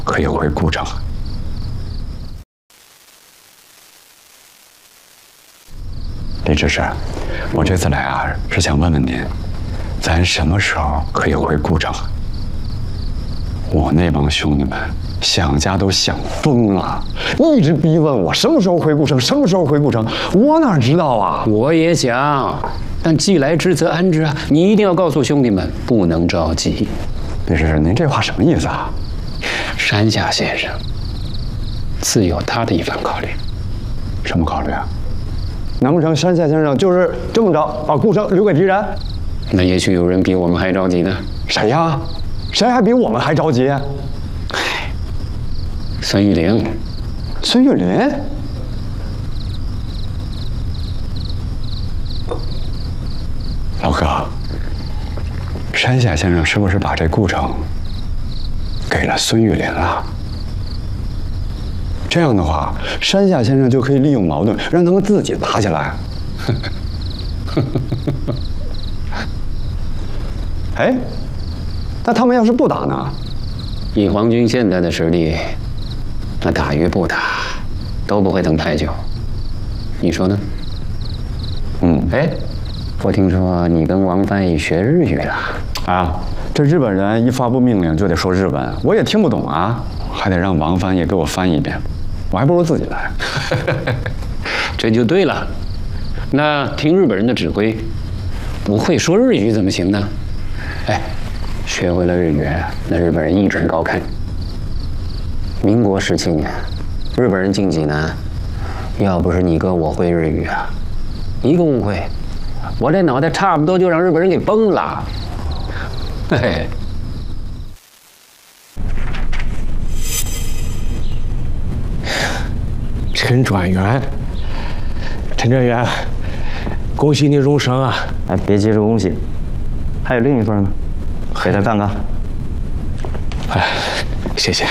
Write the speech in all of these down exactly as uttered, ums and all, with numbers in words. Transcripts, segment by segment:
可以回故城。李执事，我这次来啊，是想问问您，咱什么时候可以回故城？我那帮兄弟们想家都想疯了，一直逼问我什么时候回故城，什么时候回故城，我哪知道啊？ 我也想，但既来之则安之啊！你一定要告诉兄弟们，不能着急。 李执事，您这话什么意思啊？ 山下先生自有他的一番考虑。 什么考虑啊？难不成山下先生就是这么着把故城留给敌人？ 那也许有人比我们还着急呢。 谁呀？谁还比我们还着急？ 唉，孙玉玲。 孙玉玲？老哥，山下先生是不是把这故城给了孙玉玲了？这样的话，山下先生就可以利用矛盾，让他们自己打起来。哎，那他们要是不打呢？ 以皇军现在的实力，那打与不打都不会等太久。你说呢？ 嗯， 哎，我听说你跟王翻译学日语了啊？这日本人一发布命令就得说日文，我也听不懂啊，还得让王翻译给我翻一遍。我还不如自己来。 这就对了。那听日本人的指挥，不会说日语怎么行呢？哎，学会了日语，那日本人一准高看。民国时期呢，日本人进济南，要不是你哥我会日语啊，一个误会，我这脑袋差不多就让日本人给崩了。嘿嘿。 陈专员，陈专员，恭喜你荣升啊！ 哎，别急着恭喜，还有另一份呢，给他干干。 哎，谢谢。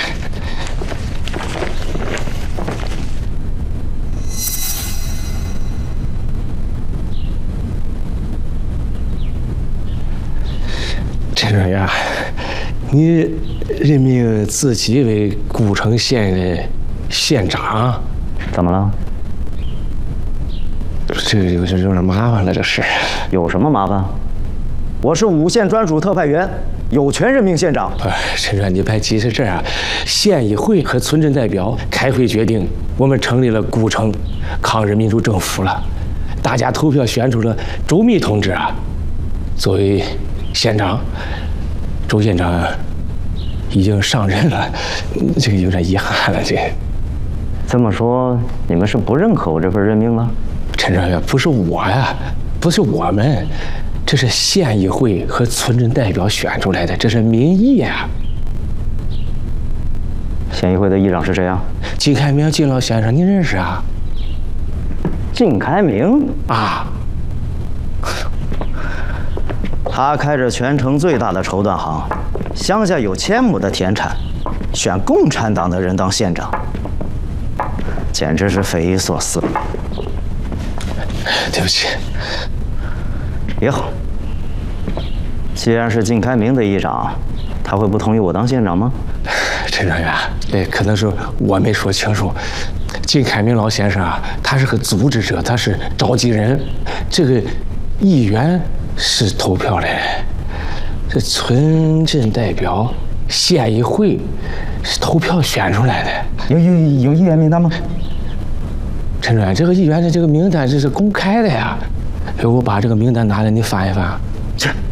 陈专员，你任命自己为故城县的县长。 怎么了？ 这个有有点麻烦了，这事。 有什么麻烦？我是五县专属特派员，有权任命县长。 不，陈专，你别急，是这样，县议会和村镇代表开会决定，我们成立了故城抗日民主政府了，大家投票选出了周密同志啊作为县长。周县长已经上任了，这个有点遗憾了，这。 这么说，你们是不认可我这份任命了？ 陈专员，不是我呀，不是我们，这是县议会和村镇代表选出来的，这是民意呀。 县议会的议长是谁啊？ 靳开明，靳老先生，您认识啊？ 靳开明啊， 他开着全城最大的绸缎行，乡下有千亩的田产，选共产党的人当县长。简直是匪夷所思。 对不起。 也好，既然是靳开明的议长，他会不同意我当县长吗？ 陈专员，这可能是我没说清楚。靳开明老先生啊，他是个组织者，他是召集人，这个议员是投票的，这村镇代表、县议会是投票选出来的。 有有有议员名单吗？ 陈专员，这个议员的这个名单这是公开的呀，我把这个名单拿来，你翻一翻。 这